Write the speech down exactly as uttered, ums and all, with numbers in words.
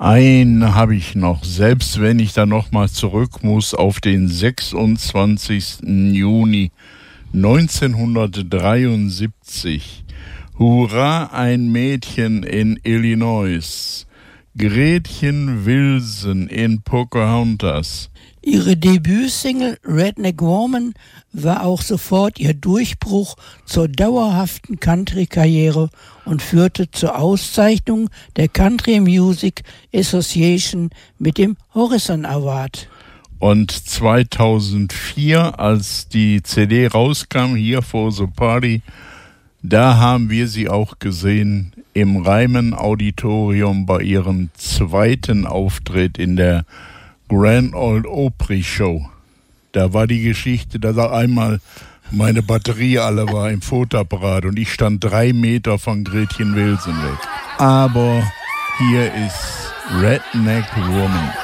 Einen habe ich noch, selbst wenn ich da nochmal zurück muss auf den sechsundzwanzigsten Juni neunzehnhundertdreiundsiebzig. Hurra, ein Mädchen in Illinois. Gretchen Wilson in Pocahontas. Ihre Debütsingle Redneck Woman war auch sofort ihr Durchbruch zur dauerhaften Country-Karriere und führte zur Auszeichnung der Country Music Association mit dem Horizon Award. Und zweitausendvier, als die C D rauskam, hier for the Party, da haben wir sie auch gesehen im Ryman Auditorium bei ihrem zweiten Auftritt in der Grand Ole Opry Show. Da war die Geschichte, dass einmal meine Batterie alle war im Fotoapparat und ich stand drei Meter von Gretchen Wilson weg. Aber hier ist Redneck Woman.